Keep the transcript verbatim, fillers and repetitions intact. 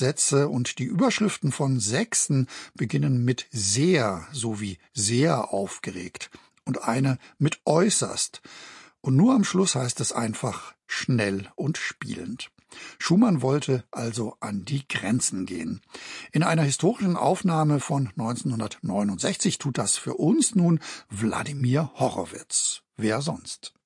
Nachsätze und die Überschriften von Sechsten beginnen mit sehr sowie sehr aufgeregt und eine mit äußerst. Und nur am Schluss heißt es einfach schnell und spielend. Schumann wollte also an die Grenzen gehen. In einer historischen Aufnahme von neunzehnhundertneunundsechzig tut das für uns nun Wladimir Horowitz. Wer sonst?